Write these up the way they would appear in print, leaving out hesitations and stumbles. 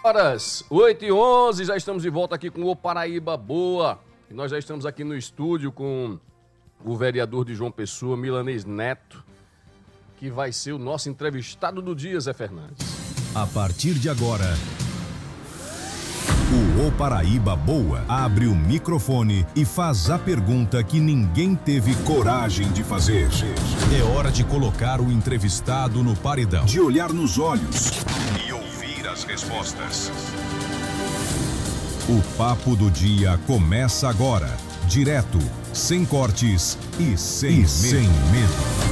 Horas 8h11, já estamos de volta aqui com o Paraíba Boa. E nós já estamos aqui no estúdio com o vereador de João Pessoa, Milanês Neto, que vai ser o nosso entrevistado do dia, Zé Fernandes. A partir de agora, o Paraíba Boa abre o microfone e faz a pergunta que ninguém teve coragem de fazer. É hora de colocar o entrevistado no paredão, de olhar nos olhos e ouvir as respostas. O Papo do Dia começa agora, direto, sem cortes e sem medo.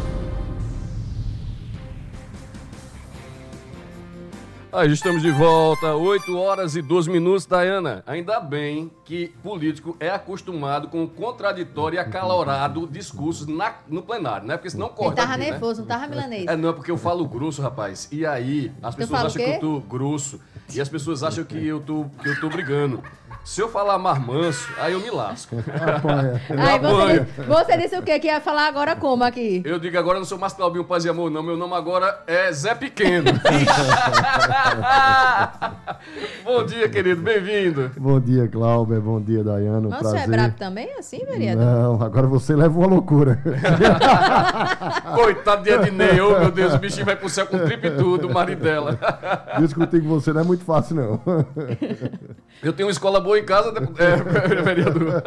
Aí estamos de volta, 8h12, Dayana. Ainda bem que político é acostumado com o contraditório e acalorado discursos no plenário, né? Porque senão corta. Ele tava aqui, nervoso, né? Não tava milanês. Não, porque eu falo grosso, rapaz. E aí, as pessoas acham que eu tô grosso. E as pessoas acham que eu tô brigando. Se eu falar marmanço, aí eu me lasco. Aí você disse o quê? Que ia falar agora como aqui? Eu digo agora, eu não sou mais Claubinho Paz e Amor, não. Meu nome agora é Zé Pequeno. Bom dia, querido. Bem-vindo. Bom dia, Cláudio. Bom dia, Dayana. Mas prazer. você é brabo também, assim, vereador? Não, agora você leva uma loucura. Coitado de Ednei. Oh, meu Deus, o bichinho vai pro céu com tripa e tudo, o marido dela. Discutir com você não é muito fácil, não. Eu tenho uma escola boa em casa, vereador.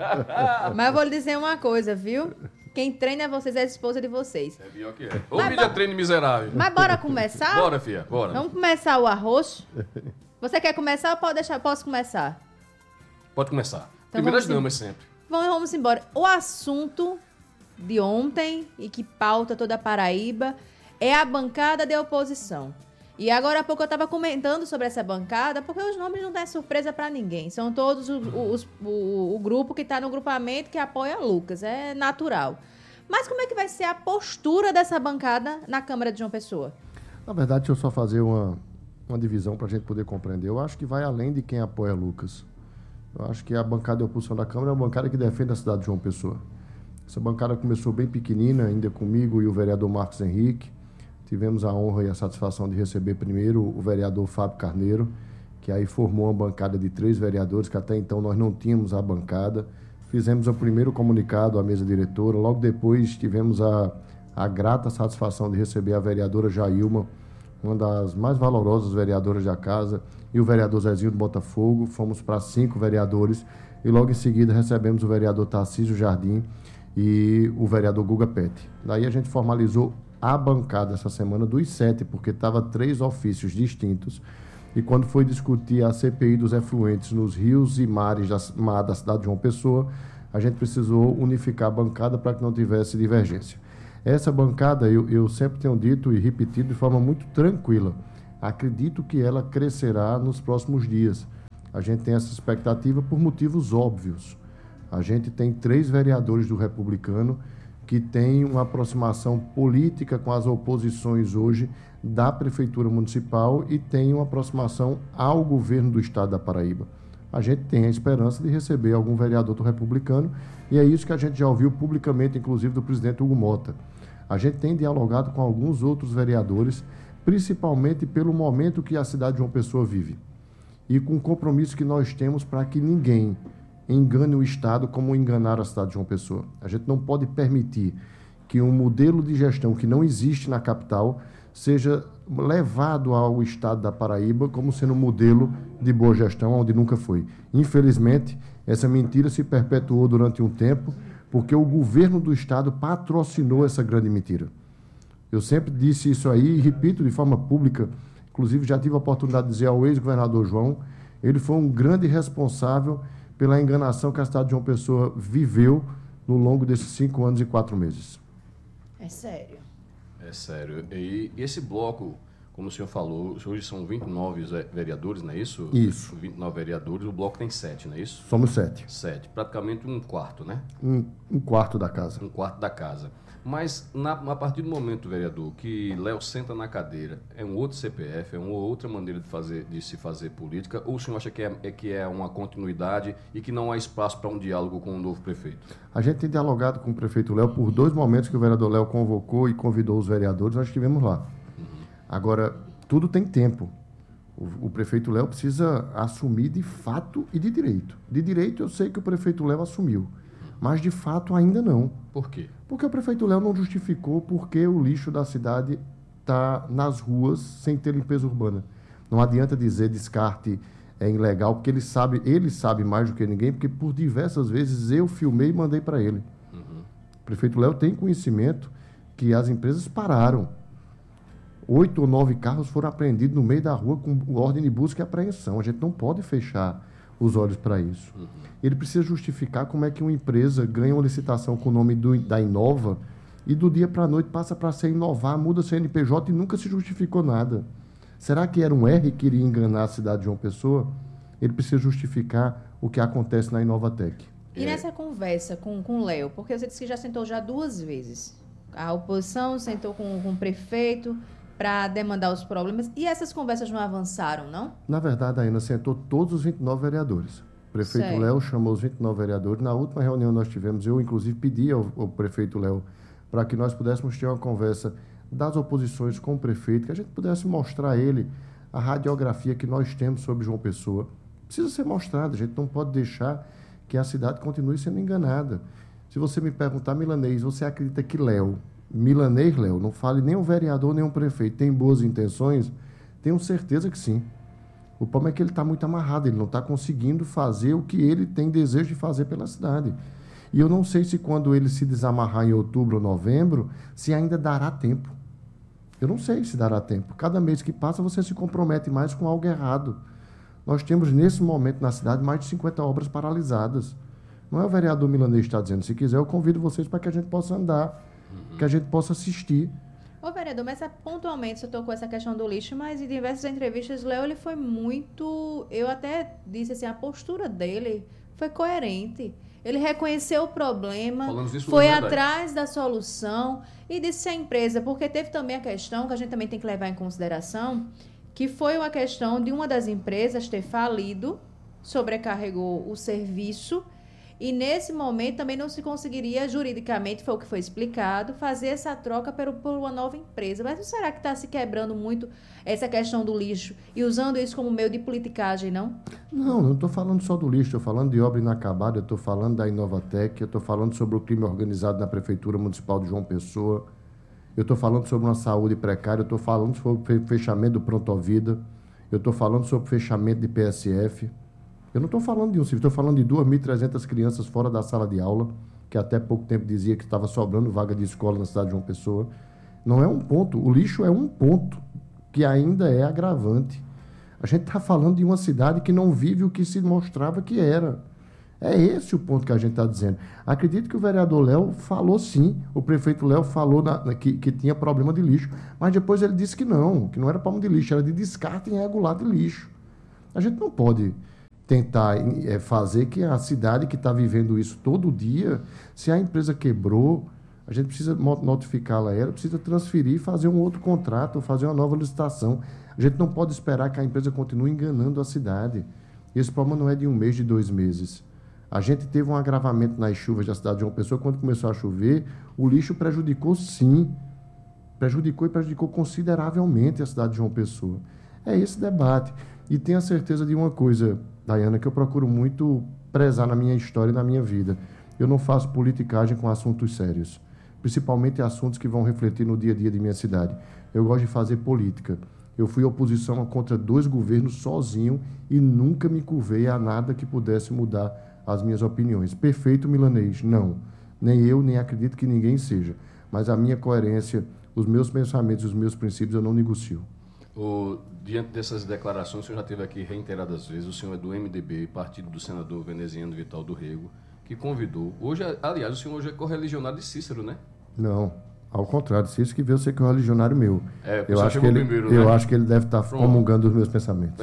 Mas eu vou lhe dizer uma coisa, viu? Quem treina vocês é a esposa de vocês. É pior que é. Ô, mídia treino miserável. Mas bora começar? Bora, filha, bora. Vamos começar o arroz? Você quer começar ou posso começar? Pode começar. Então Primeiras damas sempre. Vamos embora. O assunto de ontem e que pauta toda a Paraíba é a bancada de oposição. E agora há pouco eu estava comentando sobre essa bancada, porque os nomes não dão surpresa para ninguém. São todos o grupo que está no grupamento que apoia Lucas. É natural. Mas como é que vai ser a postura dessa bancada na Câmara de João Pessoa? Na verdade, deixa eu só fazer uma divisão para a gente poder compreender. Eu acho que vai além de quem apoia Lucas. Eu acho que a bancada de oposição da Câmara é uma bancada que defende a cidade de João Pessoa. Essa bancada começou bem pequenina, ainda comigo e o vereador Marcos Henrique. Tivemos a honra e a satisfação de receber primeiro o vereador Fábio Carneiro, que aí formou uma bancada de 3 vereadores, que até então nós não tínhamos a bancada. Fizemos o primeiro comunicado à mesa diretora, logo depois tivemos a grata satisfação de receber a vereadora Jailma, uma das mais valorosas vereadoras da casa, e o vereador Zezinho do Botafogo. Fomos para 5 vereadores e logo em seguida recebemos o vereador Tarcísio Jardim e o vereador Guga Pete. Daí a gente formalizou a bancada essa semana dos 7, porque estava 3 ofícios distintos. E quando foi discutir a CPI dos efluentes nos rios e mares da cidade de João Pessoa, a gente precisou unificar a bancada para que não tivesse divergência. Essa bancada, eu sempre tenho dito e repetido de forma muito tranquila, acredito que ela crescerá nos próximos dias. A gente tem essa expectativa por motivos óbvios. A gente tem 3 vereadores do Republicano que tem uma aproximação política com as oposições hoje da Prefeitura Municipal e tem uma aproximação ao governo do Estado da Paraíba. A gente tem a esperança de receber algum vereador do Republicano e é isso que a gente já ouviu publicamente, inclusive do presidente Hugo Mota. A gente tem dialogado com alguns outros vereadores, principalmente pelo momento que a cidade de João Pessoa vive e com o compromisso que nós temos para que ninguém engane o Estado como enganaram a cidade de João Pessoa. A gente não pode permitir que um modelo de gestão que não existe na capital seja levado ao Estado da Paraíba como sendo um modelo de boa gestão, onde nunca foi. Infelizmente, essa mentira se perpetuou durante um tempo, porque o governo do Estado patrocinou essa grande mentira. Eu sempre disse isso aí e repito de forma pública, inclusive já tive a oportunidade de dizer ao ex-governador João, ele foi um grande responsável pela enganação que a cidade de João Pessoa viveu no longo desses 5 anos e 4 meses. É sério. É sério. E esse bloco, como o senhor falou, hoje são 29 vereadores, não é isso? Isso. 29 vereadores, o bloco tem 7, não é isso? Somos 7. 7, praticamente um quarto, né? Um quarto da casa. Um quarto da casa. Mas, a partir do momento, vereador, que Léo senta na cadeira, é um outro CPF, é uma outra maneira de se fazer política, ou o senhor acha que é uma continuidade e que não há espaço para um diálogo com o novo prefeito? A gente tem dialogado com o prefeito Léo por 2 momentos que o vereador Léo convocou e convidou os vereadores, nós estivemos lá. Agora, tudo tem tempo. O prefeito Léo precisa assumir de fato e de direito. De direito eu sei que o prefeito Léo assumiu, mas de fato ainda não. Por quê? Porque o prefeito Léo não justificou porque o lixo da cidade está nas ruas sem ter limpeza urbana. Não adianta dizer descarte é ilegal, porque ele sabe mais do que ninguém, porque por diversas vezes eu filmei e mandei para ele. O prefeito Léo tem conhecimento que as empresas pararam. 8 ou 9 carros foram apreendidos no meio da rua com ordem de busca e apreensão. A gente não pode fechar os olhos para isso. Ele precisa justificar como é que uma empresa ganha uma licitação com o nome da Inova e do dia para a noite passa para ser Inovar, muda CNPJ e nunca se justificou nada. Será que era um R que iria enganar a cidade de João Pessoa? Ele precisa justificar o que acontece na Inovatec. E nessa conversa com o Léo, porque você disse que já sentou já 2 vezes. A oposição sentou com o prefeito para demandar os problemas. E essas conversas não avançaram, não? Na verdade, a Ana sentou todos os 29 vereadores. O prefeito Léo chamou os 29 vereadores. Na última reunião nós tivemos, eu inclusive pedi ao prefeito Léo para que nós pudéssemos ter uma conversa das oposições com o prefeito, que a gente pudesse mostrar a ele a radiografia que nós temos sobre João Pessoa. Precisa ser mostrada, a gente não pode deixar que a cidade continue sendo enganada. Se você me perguntar, Milanês, você acredita que Milanês Léo, não fale nem um vereador, nem um prefeito, tem boas intenções? Tenho certeza que sim. O problema é que ele está muito amarrado, ele não está conseguindo fazer o que ele tem desejo de fazer pela cidade. E eu não sei se quando ele se desamarrar em outubro ou novembro, se ainda dará tempo. Eu não sei se dará tempo. Cada mês que passa, você se compromete mais com algo errado. Nós temos, nesse momento, na cidade, mais de 50 obras paralisadas. Não é o vereador Milanês que está dizendo. Se quiser, eu convido vocês para que a gente possa andar, que a gente possa assistir. Ô, vereador, mas pontualmente você tocou essa questão do lixo, mas em diversas entrevistas, Léo, ele foi muito... Eu até disse assim, a postura dele foi coerente. Ele reconheceu o problema, foi atrás da solução e disse a empresa, porque teve também a questão, que a gente também tem que levar em consideração, que foi uma questão de uma das empresas ter falido, sobrecarregou o serviço, e nesse momento também não se conseguiria, juridicamente, foi o que foi explicado, fazer essa troca por uma nova empresa. Mas não será que está se quebrando muito essa questão do lixo e usando isso como meio de politicagem, não? Não, não estou falando só do lixo, estou falando de obra inacabada, eu estou falando da Inovatec, eu estou falando sobre o crime organizado na Prefeitura Municipal de João Pessoa, eu estou falando sobre uma saúde precária, eu estou falando sobre o fechamento do Prontovida, eu estou falando sobre o fechamento de PSF. Eu não estou falando de um civil, estou falando de 2.300 crianças fora da sala de aula, que até pouco tempo dizia que estava sobrando vaga de escola na cidade de João Pessoa. Não é um ponto, o lixo é um ponto que ainda é agravante. A gente está falando de uma cidade que não vive o que se mostrava que era. É esse o ponto que a gente está dizendo. Acredito que o vereador Léo falou sim, o prefeito Léo falou que tinha problema de lixo, mas depois ele disse que não era problema de lixo, era de descarte irregular de lixo. A gente não pode tentar fazer que a cidade que está vivendo isso todo dia, se a empresa quebrou, a gente precisa notificá-la, precisa transferir, fazer um outro contrato, fazer uma nova licitação. A gente não pode esperar que a empresa continue enganando a cidade. Esse problema não é de 1 mês, de 2 meses. A gente teve um agravamento nas chuvas da cidade de João Pessoa. Quando começou a chover, o lixo prejudicou sim. Prejudicou consideravelmente a cidade de João Pessoa. É esse debate. E tenha certeza de uma coisa, Dayana, que eu procuro muito prezar na minha história e na minha vida. Eu não faço politicagem com assuntos sérios, principalmente assuntos que vão refletir no dia a dia de minha cidade. Eu gosto de fazer política. Eu fui oposição contra 2 governos sozinho e nunca me curvei a nada que pudesse mudar as minhas opiniões. Perfeito, Milanês? Não. Nem eu, nem acredito que ninguém seja. Mas a minha coerência, os meus pensamentos, os meus princípios, eu não negocio. Diante dessas declarações, o senhor já teve aqui reiteradas vezes, o senhor é do MDB, partido do senador veneziano Vital do Rego, que convidou. Hoje, aliás, o senhor hoje é correligionário de Cícero, né? Não, ao contrário, Cícero que veio ser correligionário meu. Eu acho que ele, primeiro, eu acho que ele deve estar comungando os meus pensamentos.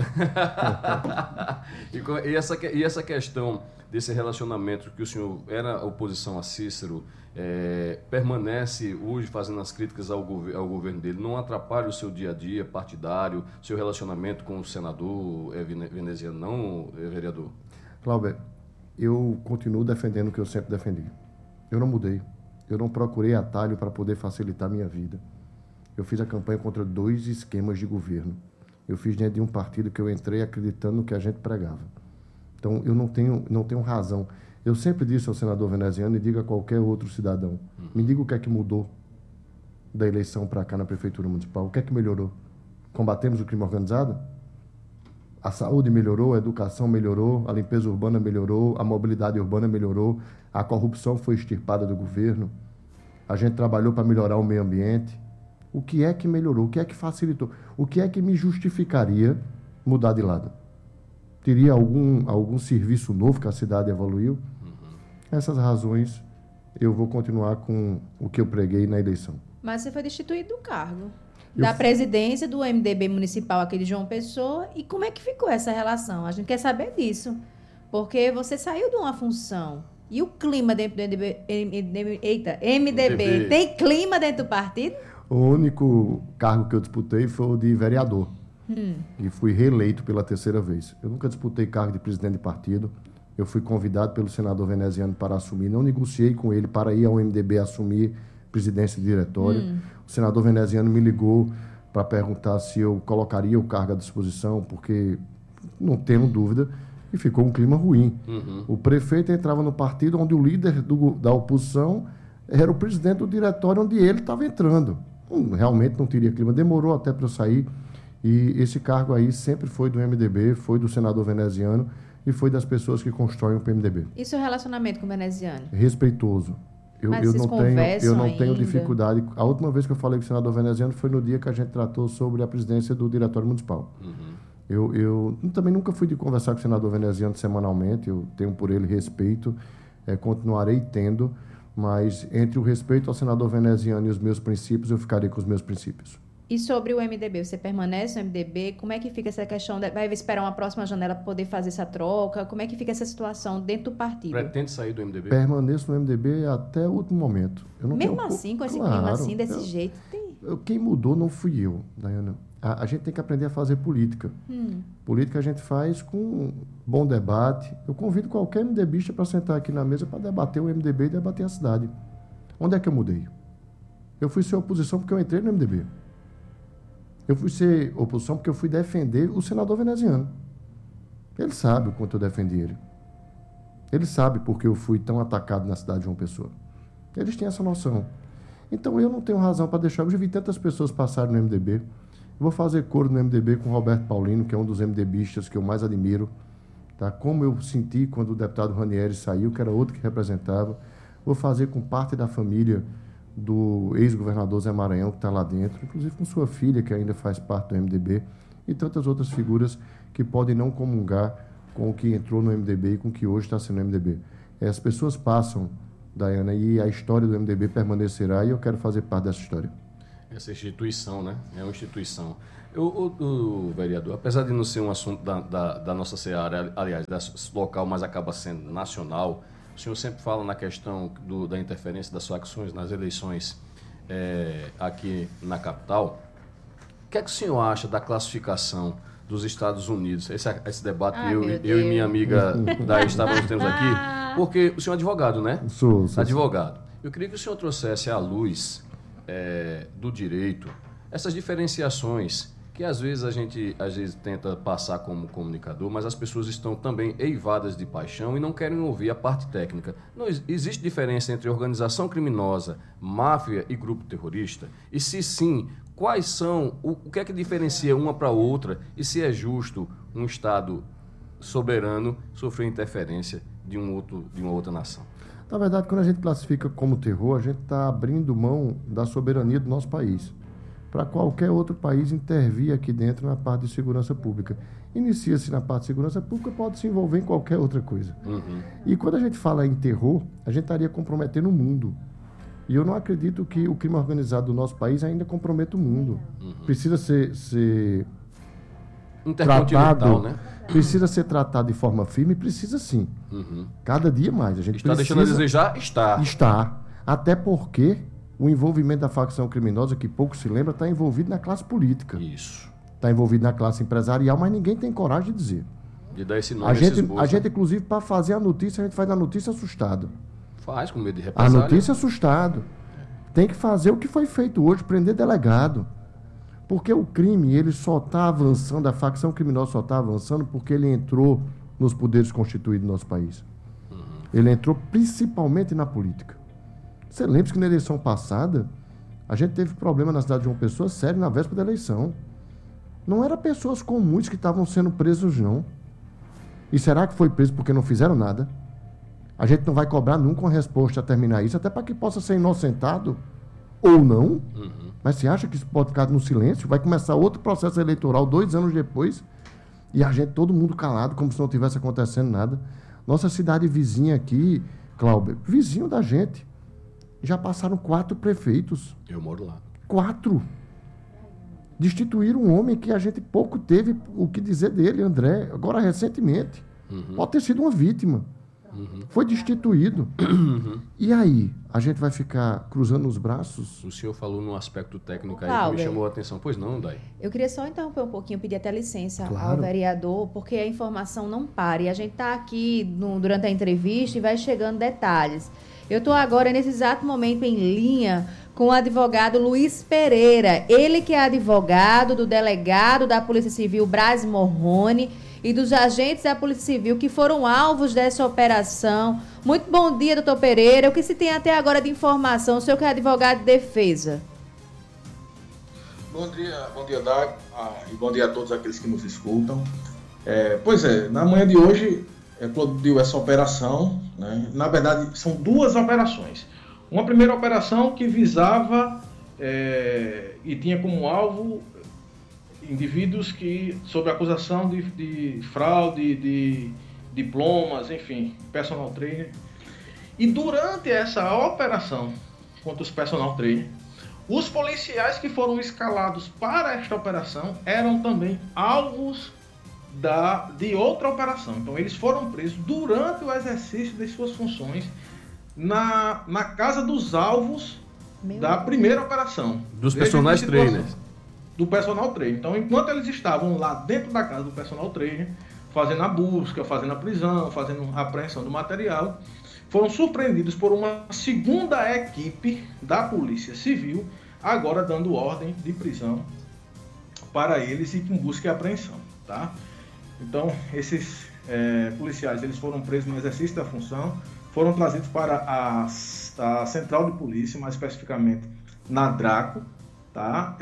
e essa questão desse relacionamento que o senhor era oposição a Cícero, permanece hoje fazendo as críticas ao governo dele, não atrapalha o seu dia a dia partidário, seu relacionamento com o senador veneziano, não, vereador? Cláudio, eu continuo defendendo o que eu sempre defendi. Eu não mudei. Eu não procurei atalho para poder facilitar a minha vida. Eu fiz a campanha contra 2 esquemas de governo. Eu fiz dentro de um partido que eu entrei acreditando no que a gente pregava. Então, eu não tenho razão. Eu sempre disse ao senador veneziano e digo a qualquer outro cidadão, me diga o que é que mudou da eleição para cá na Prefeitura Municipal. O que é que melhorou? Combatemos o crime organizado? A saúde melhorou, a educação melhorou, a limpeza urbana melhorou, a mobilidade urbana melhorou, a corrupção foi extirpada do governo, a gente trabalhou para melhorar o meio ambiente. O que é que melhorou? O que é que facilitou? O que é que me justificaria mudar de lado? Teria algum serviço novo que a cidade evoluiu? Essas razões, eu vou continuar com o que eu preguei na eleição. Mas você foi destituído do cargo. Da presidência do MDB municipal aqui de João Pessoa. E como é que ficou essa relação? A gente quer saber disso. Porque você saiu de uma função. E o clima dentro do MDB. Tem clima dentro do partido? O único cargo que eu disputei foi o de vereador. E fui reeleito pela 3ª vez. Eu nunca disputei cargo de presidente de partido. Eu fui convidado pelo senador veneziano para assumir. Não negociei com ele para ir ao MDB assumir presidência de diretório. O senador veneziano me ligou para perguntar se eu colocaria o cargo à disposição, porque não tenho dúvida, e ficou um clima ruim. O prefeito entrava no partido onde o líder da oposição era o presidente do diretório onde ele estava entrando. Realmente não teria clima. Demorou até para eu sair. E esse cargo aí sempre foi do MDB, foi do senador veneziano e foi das pessoas que constroem o PMDB. E seu relacionamento com o veneziano? Respeitoso. Eu não tenho dificuldade. A última vez que eu falei com o senador veneziano foi no dia que a gente tratou sobre a presidência do Diretório Municipal. Eu também nunca fui de conversar com o senador veneziano semanalmente, eu tenho por ele respeito, continuarei tendo, mas entre o respeito ao senador veneziano e os meus princípios, eu ficarei com os meus princípios. E sobre o MDB, você permanece no MDB? Como é que fica essa questão? Vai esperar uma próxima janela para poder fazer essa troca? Como é que fica essa situação dentro do partido? Pretende sair do MDB? Permaneço no MDB até o último momento. Mesmo assim, com esse clima assim, desse jeito? Quem mudou não fui eu, Dayana. A gente tem que aprender a fazer política. Política a gente faz com bom debate. Eu convido qualquer MDBista para sentar aqui na mesa para debater o MDB e debater a cidade. Onde é que eu mudei? Eu fui ser oposição porque eu entrei no MDB. Eu fui ser oposição porque eu fui defender o senador veneziano. Ele sabe o quanto eu defendi ele. Ele sabe porque eu fui tão atacado na cidade de João Pessoa. Eles têm essa noção. Então eu não tenho razão para deixar. Eu já vi tantas pessoas passarem no MDB. Eu vou fazer coro no MDB com o Roberto Paulino, que é um dos MDBistas que eu mais admiro. Tá? Como eu senti quando o deputado Ranieri saiu, que era outro que representava. Vou fazer com parte da família do ex-governador Zé Maranhão, que está lá dentro, inclusive com sua filha, que ainda faz parte do MDB, e tantas outras figuras que podem não comungar com o que entrou no MDB e com o que hoje está sendo no MDB. As pessoas passam, Dayana, e a história do MDB permanecerá, e eu quero fazer parte dessa história. Essa instituição, né? É uma instituição. O vereador, apesar de não ser um assunto da nossa seara, aliás, desse local, mas acaba sendo nacional, o senhor sempre fala na questão da interferência das facções nas eleições aqui na capital. O que é que o senhor acha da classificação dos Estados Unidos? Esse debate eu e minha amiga Daí estávamos tendo aqui, porque o senhor é advogado, né? Sou. Advogado. Eu queria que o senhor trouxesse à luz do direito essas diferenciações que às vezes a gente tenta passar como comunicador, mas as pessoas estão também eivadas de paixão e não querem ouvir a parte técnica. Não existe diferença entre organização criminosa, máfia e grupo terrorista? E se sim, quais são, o que é que diferencia uma para outra e se é justo um Estado soberano sofrer interferência de uma outra nação? Na verdade, quando a gente classifica como terror, a gente está abrindo mão da soberania do nosso país para qualquer outro país intervir aqui dentro na parte de segurança pública. Inicia-se na parte de segurança pública, pode se envolver em qualquer outra coisa. E quando a gente fala em terror, a gente estaria comprometendo o mundo. E eu não acredito que o crime organizado do nosso país ainda comprometa o mundo. Precisa ser tratado, né? Precisa ser tratado de forma firme, precisa sim. Cada dia mais. A gente está deixando a desejar? Está. Até porque o envolvimento da facção criminosa, que pouco se lembra, está envolvido na classe política. Isso. Está envolvido na classe empresarial, mas ninguém tem coragem de dizer. De dar esse nome a gente, inclusive, para fazer a notícia, a gente faz a notícia assustado. Faz, com medo de represália. A notícia assustado. Tem que fazer o que foi feito hoje, prender delegado. Porque o crime, ele só está avançando, a facção criminosa só está avançando porque ele entrou nos poderes constituídos do nosso país. Ele entrou principalmente na política. Você lembra que na eleição passada, a gente teve problema na cidade de João Pessoa sério na véspera da eleição. Não eram pessoas comuns que estavam sendo presos, não. E será que foi preso porque não fizeram nada? A gente não vai cobrar nunca uma resposta a terminar isso, até para que possa ser inocentado ou não. Mas você acha que isso pode ficar no silêncio? Vai começar outro processo eleitoral 2 anos depois e a gente, todo mundo calado, como se não tivesse acontecendo nada. Nossa cidade vizinha aqui, Cláudio, vizinho da gente, já passaram 4 prefeitos. Eu moro lá. 4. Destituíram um homem que a gente pouco teve o que dizer dele, André, agora recentemente. Pode ter sido uma vítima. Foi destituído. E aí, a gente vai ficar cruzando os braços? O senhor falou num aspecto técnico aí Cláudio, que me chamou a atenção. Pois não, Dai? Eu queria só interromper um pouquinho, pedir até licença ao Claro. vereador, porque a informação não para. E a gente está aqui durante a entrevista e vai chegando detalhes. Eu estou agora, nesse exato momento, em linha com o advogado Luiz Pereira. Ele que é advogado do delegado da Polícia Civil, Braz Morrone, e dos agentes da Polícia Civil que foram alvos dessa operação. Muito bom dia, doutor Pereira. O que se tem até agora de informação? O senhor que é advogado de defesa. Bom dia, Dag, e bom dia a todos aqueles que nos escutam. Na manhã de hoje, eclodiu essa operação, né? Na verdade, são 2 operações. Uma primeira operação que visava e tinha como alvo indivíduos que, sob acusação de fraude, de diplomas, enfim, personal trainer. E durante essa operação contra os personal trainer, os policiais que foram escalados para esta operação eram também alvos de outra operação. Então, eles foram presos durante o exercício das suas funções na casa dos alvos da primeira operação. Dos personal trainers. Do personal trainer. Então, enquanto eles estavam lá dentro da casa do personal trainer, fazendo a busca, fazendo a prisão, fazendo a apreensão do material, foram surpreendidos por uma segunda equipe da Polícia Civil, agora dando ordem de prisão para eles e com busca e apreensão, tá? Então, esses policiais, eles foram presos no exercício da função, foram trazidos para a Central de Polícia, mais especificamente na Draco, tá?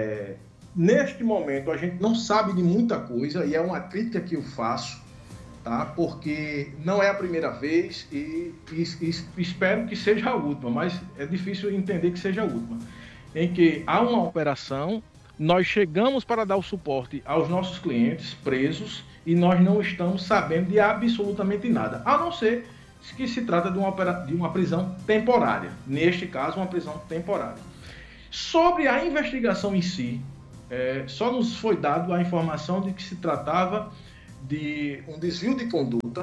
Neste momento, a gente não sabe de muita coisa, e é uma crítica que eu faço, tá? Porque não é a primeira vez e espero que seja a última, mas é difícil entender que seja a última, em que há uma operação, nós chegamos para dar o suporte aos nossos clientes presos e nós não estamos sabendo de absolutamente nada, a não ser que se trata de uma prisão temporária, neste caso uma prisão temporária. Sobre a investigação em si, só nos foi dado a informação de que se tratava de um desvio de conduta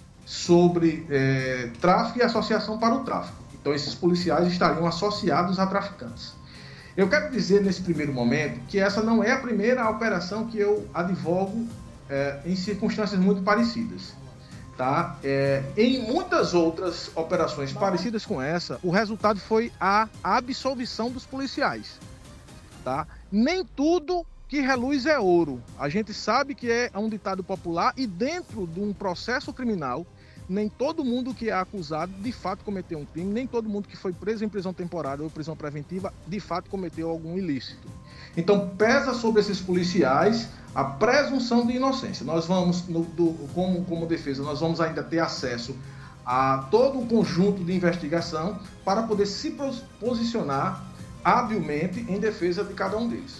sobre tráfico e associação para o tráfico. Então, esses policiais estariam associados a traficantes. Eu quero dizer, nesse primeiro momento, que essa não é a primeira operação que eu advogo em circunstâncias muito parecidas. Tá? Em muitas outras operações parecidas com essa, o resultado foi a absolvição dos policiais. Tá? Nem tudo que reluz é ouro. A gente sabe que é um ditado popular e dentro de um processo criminal, nem todo mundo que é acusado de fato cometeu um crime, nem todo mundo que foi preso em prisão temporária ou prisão preventiva de fato cometeu algum ilícito. Então pesa sobre esses policiais a presunção de inocência. Nós vamos, como defesa, nós vamos ainda ter acesso a todo o conjunto de investigação para poder se posicionar habilmente em defesa de cada um deles.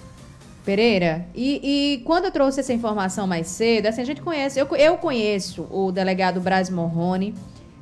Pereira, e quando eu trouxe essa informação mais cedo, assim, a gente conhece, eu conheço o delegado Braz Morrone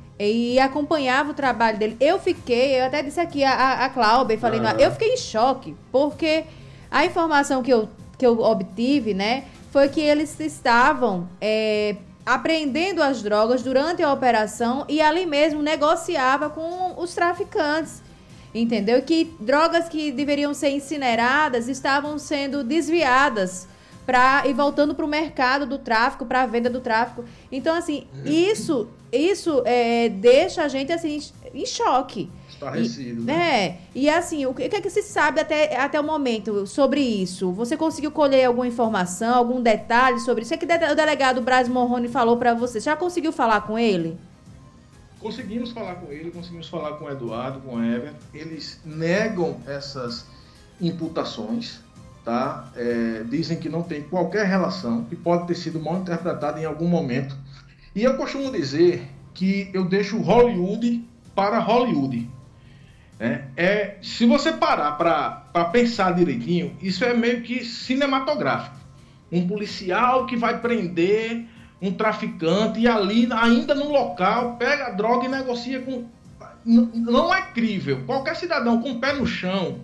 e acompanhava o trabalho dele. Eu até disse aqui a Cláudia, falei, eu fiquei em choque, porque a informação que eu obtive, né, foi que eles estavam apreendendo as drogas durante a operação e ali mesmo negociava com os traficantes. Entendeu? Que drogas que deveriam ser incineradas estavam sendo desviadas e voltando para o mercado do tráfico, para a venda do tráfico. Então, assim, isso deixa a gente assim, em choque. estarrecido. Né? E assim, o que é que se sabe até o momento sobre isso? Você conseguiu colher alguma informação, algum detalhe sobre isso? O que o delegado Braz Morrone falou para você? Já conseguiu falar com ele? Conseguimos falar com ele, conseguimos falar com o Eduardo, com o Ever. Eles negam essas imputações, tá? Dizem que não tem qualquer relação, que pode ter sido mal interpretada em algum momento. E eu costumo dizer que eu deixo Hollywood para Hollywood. Se você parar para pensar direitinho, isso é meio que cinematográfico. Um policial que vai prender um traficante e ali, ainda no local, pega a droga e negocia com... Não é crível. Qualquer cidadão com o pé no chão,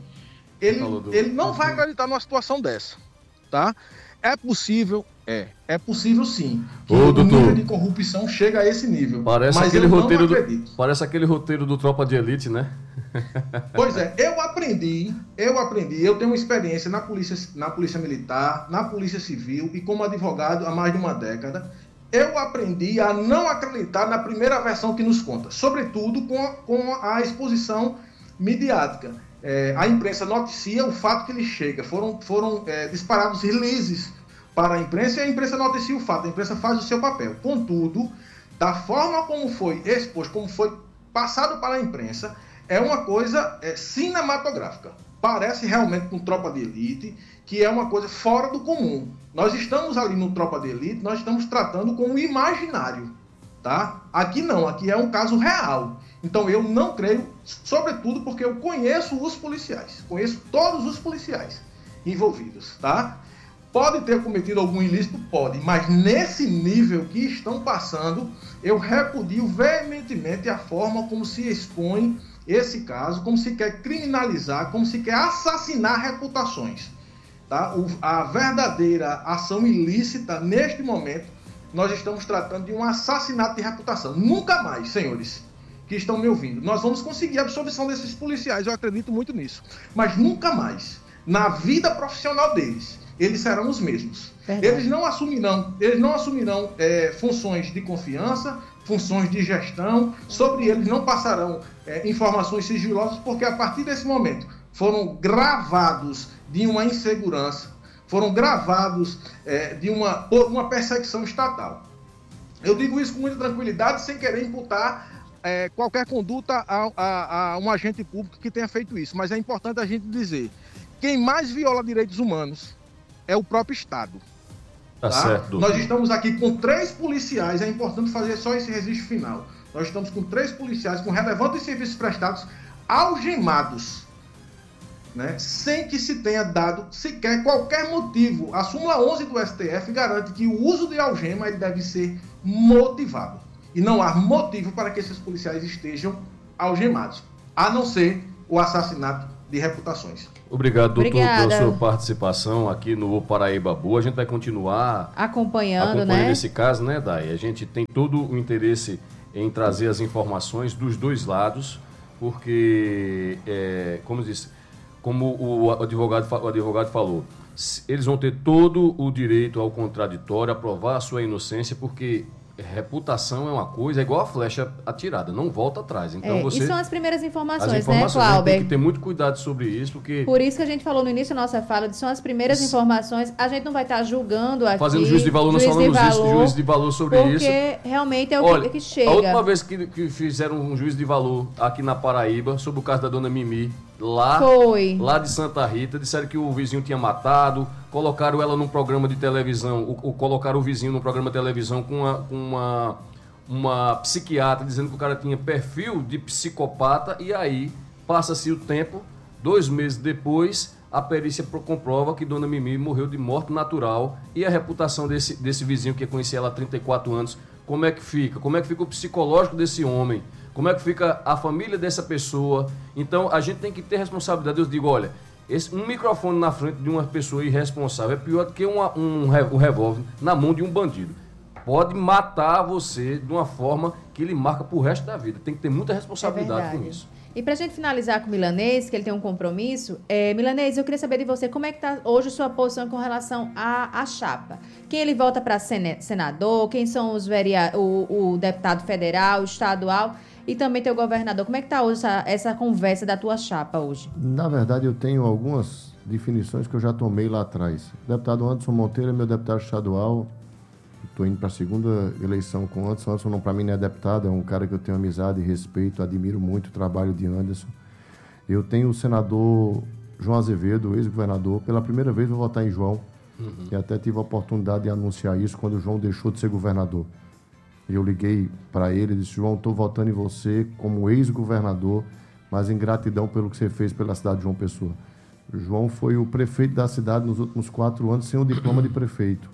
ele não vai acreditar numa situação dessa, tá? É possível sim, que o nível de corrupção chega a esse nível. Parece mas aquele eu roteiro não acredito. Parece aquele roteiro do Tropa de Elite, né? Pois é, eu aprendi, eu tenho experiência na polícia militar, na polícia civil e como advogado há mais de uma década. Eu aprendi a não acreditar na primeira versão que nos conta, sobretudo com a exposição midiática. A imprensa noticia o fato que ele chega. Foram disparados releases para a imprensa e a imprensa noticia o fato. A imprensa faz o seu papel. Contudo, da forma como foi exposto, como foi passado para a imprensa, é uma coisa cinematográfica. Parece realmente com Tropa de Elite, que é uma coisa fora do comum. Nós estamos ali no Tropa de Elite, nós estamos tratando com o imaginário, tá? Aqui não, aqui é um caso real. Então eu não creio, sobretudo porque eu conheço os policiais, conheço todos os policiais envolvidos, tá? Pode ter cometido algum ilícito? Pode, mas nesse nível que estão passando, eu repudio veementemente a forma como se expõe esse caso, como se quer criminalizar, como se quer assassinar reputações. Tá? A verdadeira ação ilícita, neste momento, nós estamos tratando de um assassinato de reputação. Nunca mais, senhores que estão me ouvindo, nós vamos conseguir a absolvição desses policiais, eu acredito muito nisso. Mas nunca mais, na vida profissional deles, eles serão os mesmos. Verdade. Eles não assumirão funções de confiança, funções de gestão, sobre eles não passarão informações sigilosas, porque a partir desse momento foram gravados de uma insegurança, foram gravados por uma perseguição estatal. Eu digo isso com muita tranquilidade, sem querer imputar qualquer conduta a um agente público que tenha feito isso, mas é importante a gente dizer, quem mais viola direitos humanos é o próprio Estado. Tá? Certo. Nós estamos aqui com 3 policiais, é importante fazer só esse registro final. Nós estamos com 3 policiais com relevantes serviços prestados algemados, né? Sem que se tenha dado sequer qualquer motivo. A súmula 11 do STF garante que o uso de algema ele deve ser motivado. E não há motivo para que esses policiais estejam algemados, a não ser o assassinato de reputações. Obrigado, doutor, pela sua participação aqui no Paraíba Boa. A gente vai continuar acompanhando né? esse caso, né, Day? A gente tem todo o interesse em trazer as informações dos dois lados, porque, como o advogado falou, eles vão ter todo o direito ao contraditório, a provar a sua inocência, porque reputação é uma coisa, é igual a flecha atirada, não volta atrás. Então você... E são as primeiras informações, né, Cláudio? Tem que ter muito cuidado sobre isso, porque... Por isso que a gente falou no início da nossa fala, são as primeiras informações, a gente não vai estar julgando aqui... Fazendo juízo de valor, nós falamos juízo de valor sobre isso. Porque realmente é o que chega. A última vez que fizeram um juízo de valor aqui na Paraíba, sobre o caso da dona Mimi, lá de Santa Rita, disseram que o vizinho tinha matado, colocaram ela num programa de televisão, colocaram o vizinho num programa de televisão com uma psiquiatra dizendo que o cara tinha perfil de psicopata, e aí passa-se o tempo, 2 meses depois, a perícia comprova que dona Mimi morreu de morte natural, e a reputação desse vizinho que conhecia ela há 34 anos, como é que fica? Como é que fica o psicológico desse homem? Como é que fica a família dessa pessoa? Então, a gente tem que ter responsabilidade. Eu digo, olha, um microfone na frente de uma pessoa irresponsável é pior do que um revólver na mão de um bandido. Pode matar você de uma forma que ele marca pro resto da vida. Tem que ter muita responsabilidade com isso. E pra gente finalizar com o Milanês, que ele tem um compromisso, Milanês, eu queria saber de você, como é que tá hoje sua posição com relação à chapa? Quem ele vota para senador, quem são os o deputado federal, estadual? e também teu governador. Como é que está hoje essa conversa da tua chapa hoje? Na verdade, eu tenho algumas definições que eu já tomei lá atrás. O deputado Anderson Monteiro é meu deputado estadual. Estou indo para a segunda eleição com o Anderson. Anderson, não, para mim, não é deputado, é um cara que eu tenho amizade e respeito, admiro muito o trabalho de Anderson. Eu tenho o senador João Azevedo, ex-governador. Pela primeira vez vou votar em João. E até tive a oportunidade de anunciar isso quando o João deixou de ser governador. Eu liguei para ele e disse: João, estou votando em você como ex-governador, mas em gratidão pelo que você fez pela cidade de João Pessoa. O João foi o prefeito da cidade nos últimos 4 anos sem o diploma de prefeito.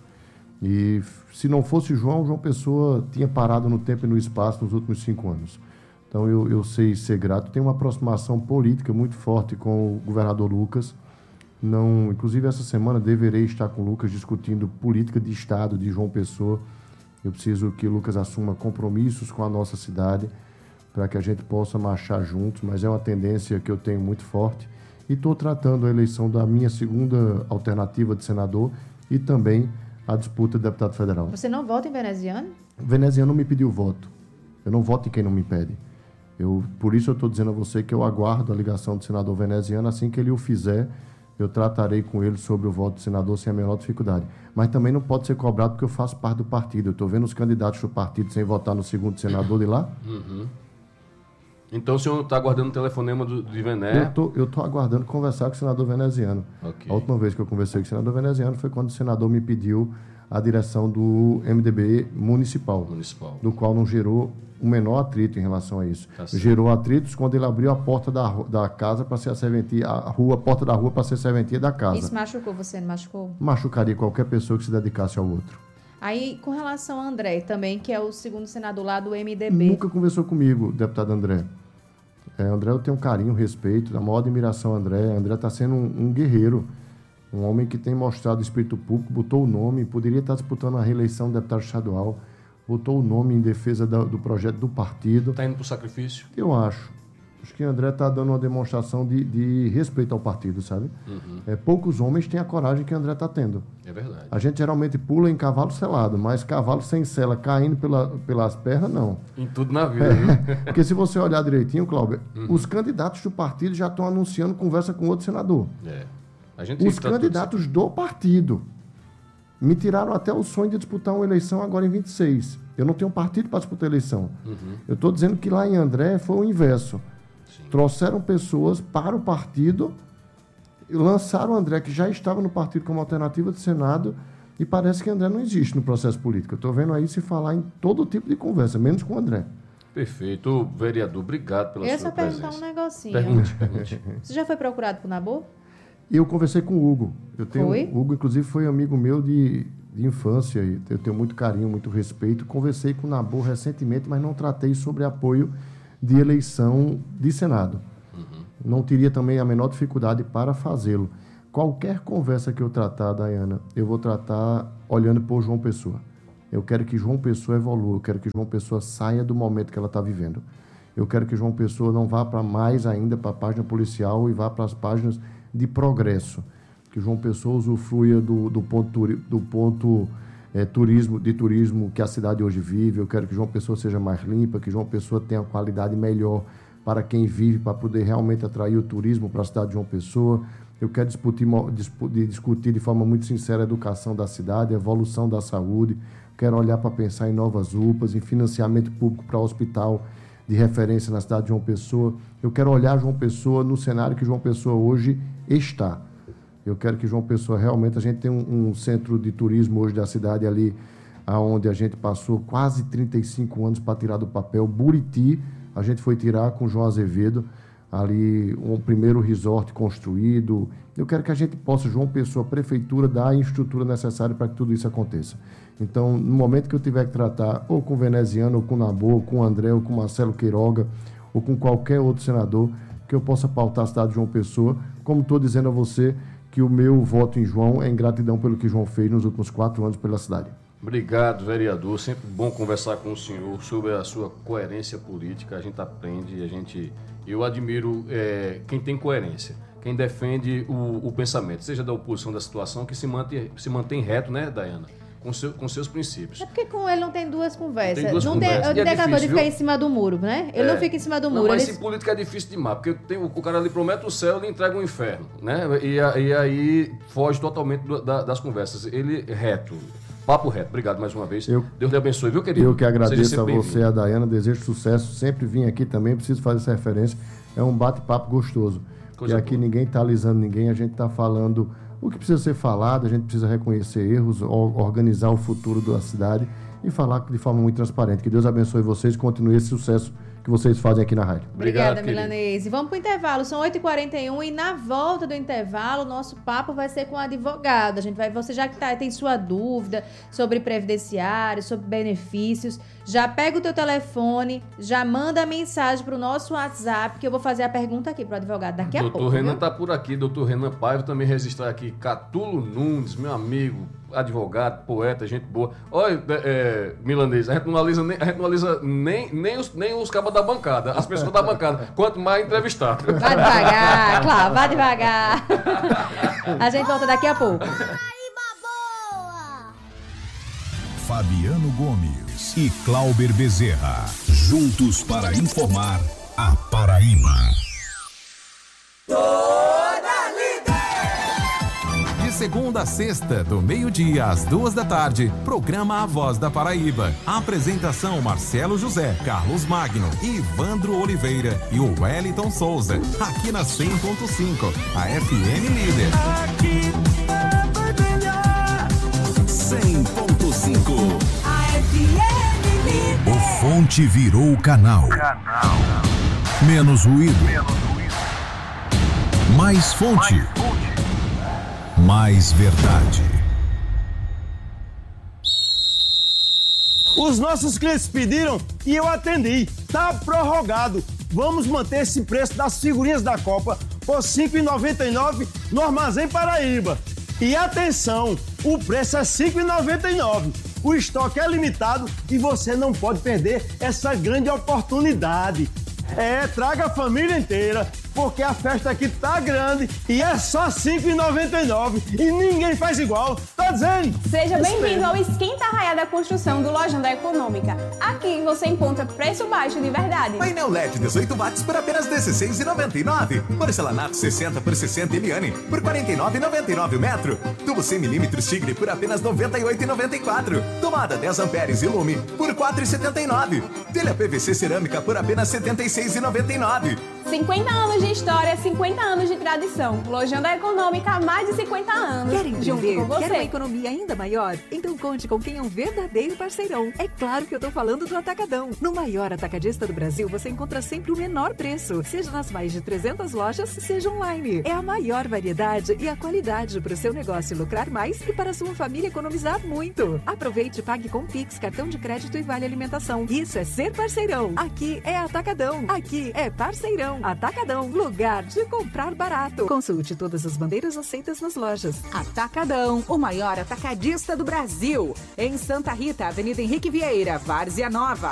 E se não fosse João Pessoa tinha parado no tempo e no espaço nos últimos 5 anos. Então eu sei ser grato. Tenho uma aproximação política muito forte com o governador Lucas. Inclusive, essa semana deverei estar com o Lucas discutindo política de Estado de João Pessoa. Eu preciso que o Lucas assuma compromissos com a nossa cidade para que a gente possa marchar juntos, mas é uma tendência que eu tenho muito forte. E estou tratando a eleição da minha segunda alternativa de senador e também a disputa de deputado federal. Você não vota em veneziano? Veneziano me pediu voto. Eu não voto em quem não me pede. Por isso eu estou dizendo a você que eu aguardo a ligação do senador veneziano. Assim que ele o fizer, eu tratarei com ele sobre o voto do senador sem a menor dificuldade. Mas também não pode ser cobrado porque eu faço parte do partido. Eu estou vendo os candidatos do partido sem votar no segundo senador de lá. Então o senhor está aguardando o telefonema de Vené? Eu estou aguardando conversar com o senador veneziano. Okay. A última vez que eu conversei com o senador veneziano foi quando o senador me pediu a direção do MDB municipal. Do qual não gerou o menor atrito em relação a isso. Gerou atritos quando ele abriu a porta da casa para ser a serventia, a porta da rua para ser serventia da casa. Isso machucou você, não machucou? Machucaria qualquer pessoa que se dedicasse ao outro. Aí, com relação a André, também, que é o segundo senador lá do MDB. Nunca conversou comigo, deputado André. André, eu tenho um carinho, respeito, a maior admiração a André. André está sendo um guerreiro, um homem que tem mostrado espírito público, botou o nome, poderia estar disputando a reeleição de deputado estadual, botou o nome em defesa do projeto do partido. Está indo para o sacrifício? Eu acho. Acho que André está dando uma demonstração de respeito ao partido, sabe? Poucos homens têm a coragem que André está tendo. É verdade. A gente geralmente pula em cavalo selado, mas cavalo sem sela caindo pelas pernas, não. Em tudo na vida, viu? Porque se você olhar direitinho, Cláudio, os candidatos do partido já estão anunciando conversa com outro senador. Os candidatos do partido. Me tiraram até o sonho de disputar uma eleição agora em 26. Eu não tenho partido para disputar a eleição. Eu estou dizendo que lá em André foi o inverso. Sim. Trouxeram pessoas para o partido, lançaram o André, que já estava no partido como alternativa de Senado, e parece que André não existe no processo político. Eu estou vendo aí se falar em todo tipo de conversa, menos com o André. Perfeito. Vereador, obrigado pela sua presença. Eu ia só perguntar um negocinho. Pergunte. Você já foi procurado por Nabor? Eu conversei com o Hugo. Foi? O Hugo, inclusive, foi amigo meu de infância. E eu tenho muito carinho, muito respeito. Conversei com o Nabor recentemente, mas não tratei sobre apoio de eleição de Senado. Não teria também a menor dificuldade para fazê-lo. Qualquer conversa que eu tratar, Dayana, eu vou tratar olhando por João Pessoa. Eu quero que João Pessoa evolua, eu quero que João Pessoa saia do momento que ela está vivendo. Eu quero que João Pessoa não vá para mais ainda para a página policial e vá para as páginas de progresso. Que João Pessoa usufrua do ponto turismo que a cidade hoje vive. Eu quero que João Pessoa seja mais limpa, que João Pessoa tenha uma qualidade melhor para quem vive, para poder realmente atrair o turismo para a cidade de João Pessoa. Eu quero discutir de forma muito sincera a educação da cidade, a evolução da saúde. Quero olhar para pensar em novas UPAs, em financiamento público para hospital de referência na cidade de João Pessoa. Eu quero olhar João Pessoa no cenário que João Pessoa hoje está. Eu quero que João Pessoa realmente... A gente tem um centro de turismo hoje da cidade ali, onde a gente passou quase 35 anos para tirar do papel. Buriti, a gente foi tirar com João Azevedo, ali um primeiro resort construído. Eu quero que a gente possa, João Pessoa, a prefeitura, dar a estrutura necessária para que tudo isso aconteça. Então, no momento que eu tiver que tratar ou com o Veneziano, ou com o Nabor, ou com o André, ou com o Marcelo Queiroga, ou com qualquer outro senador, que eu possa pautar a cidade de João Pessoa, como estou dizendo a você que o meu voto em João é em gratidão pelo que João fez nos últimos 4 anos pela cidade. Obrigado, vereador. Sempre bom conversar com o senhor sobre a sua coerência política. A gente aprende, eu admiro quem tem coerência, quem defende o pensamento, seja da oposição da situação, que se mantém reto, né, Dayana? com seus princípios. É porque com ele não tem duas conversas. Tem duas não conversas. Tem, E é acabou de difícil, ficar viu? em cima do muro, né? Ele não fica em cima do muro. Não, mas ele... em política é difícil demais, porque o cara lhe promete o céu e lhe entrega o inferno, né? E aí foge totalmente das conversas. Ele reto. Papo reto. Obrigado mais uma vez. Deus lhe abençoe, viu, querido? Eu que agradeço Seja a sempre você, a Dayana, desejo sucesso. Sempre vim aqui também, preciso fazer essa referência. É um bate-papo gostoso. Coisa e aqui boa. ninguém está alisando ninguém, a gente está falando o que precisa ser falado, a gente precisa reconhecer erros, organizar o futuro da cidade e falar de forma muito transparente. Que Deus abençoe vocês e continue esse sucesso que vocês fazem aqui na rádio. Obrigada, Milanese. Vamos para o intervalo, são 8h41 e na volta do intervalo, o nosso papo vai ser com o advogado. Você já que tem sua dúvida sobre previdenciário, sobre benefícios, já pega o teu telefone, já manda a mensagem para o nosso WhatsApp, que eu vou fazer a pergunta aqui para o advogado daqui a pouco. Doutor Renan viu? está por aqui, doutor Renan Paiva, também registrar aqui, Catulo Nunes, meu amigo, advogado, poeta, gente boa. Olha, Milanese, a gente não analisa nem os cabos da bancada, as pessoas da bancada, quanto mais entrevistado. Vai devagar, claro, vai devagar. A gente volta daqui a pouco. Fabiano Gomes e Clauber Bezerra, juntos para informar a Paraíba. De segunda a sexta, do meio-dia às 2h, programa A Voz da Paraíba. Apresentação Marcelo José, Carlos Magno, Ivandro Oliveira e o Wellington Souza. Aqui na 100.5, a FM líder. Aqui é melhor. 100.5. A FM líder. O Fonte virou canal. Menos ruído. Mais fonte. Mais verdade. Os nossos clientes pediram e eu atendi. Tá prorrogado. Vamos manter esse preço das figurinhas da Copa por R$ 5,99 no Armazém Paraíba. E atenção, o preço é R$ 5,99. O estoque é limitado e você não pode perder essa grande oportunidade. Traga a família inteira, porque a festa aqui tá grande e é só R$ 5,99 e ninguém faz igual, tá dizendo? Seja bem-vindo ao Esquenta Arraiá da Construção do Lojão da Econômica. Aqui você encontra preço baixo de verdade. Painel LED 18 watts por apenas R$ 16,99. Porcelanato 60 por 60 Eliane por R$ 49,99 o metro. Tubo 100mm Tigre por apenas R$ 98,94. Tomada 10 amperes e Lume por R$ 4,79. Telha PVC cerâmica por apenas R$ 76,99. 50 anos de história, 50 anos de tradição. Lojão da Econômica há mais de 50 anos. Quer empreender? Junto com você. Quer uma economia ainda maior? Então conte com quem é um verdadeiro parceirão. É claro que eu tô falando do Atacadão. No maior atacadista do Brasil, você encontra sempre o menor preço. Seja nas mais de 300 lojas, seja online. É a maior variedade e a qualidade para o seu negócio lucrar mais e para a sua família economizar muito. Aproveite e pague com Pix, cartão de crédito e vale alimentação. Isso é ser parceirão. Aqui é Atacadão. Aqui é parceirão. Atacadão, lugar de comprar barato. Consulte todas as bandeiras aceitas nas lojas. Atacadão, o maior atacadista do Brasil. Em Santa Rita, Avenida Henrique Vieira, Várzea Nova.